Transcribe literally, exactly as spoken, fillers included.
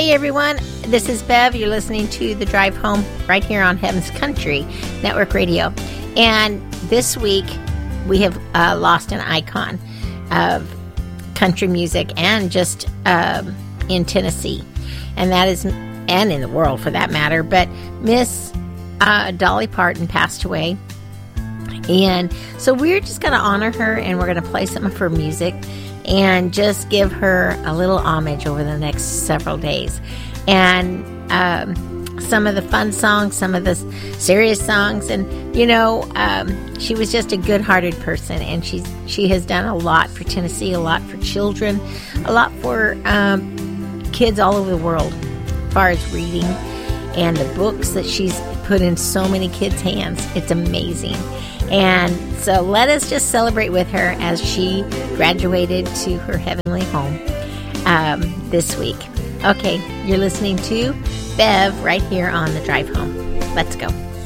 Hey everyone, this is Bev. You're listening to The Drive Home right here on Heaven's Country Network Radio. And this week we have uh, lost an icon of country music and just um, in Tennessee. And that is, and in the world for that matter, but Miss uh, Dolly Parton passed away. And so we're just going to honor her, and we're going to play some of her music and just give her a little homage over the next several days. And um, some of the fun songs, some of the serious songs, and you know, um, she was just a good-hearted person, and she's she has done a lot for Tennessee, a lot for children, a lot for um, kids all over the world, as far as reading and the books that she's put in so many kids' hands. It's amazing. And so let us just celebrate with her as she graduated to her heavenly home um, this week. Okay, you're listening to Bev right here on The Drive Home. Let's go.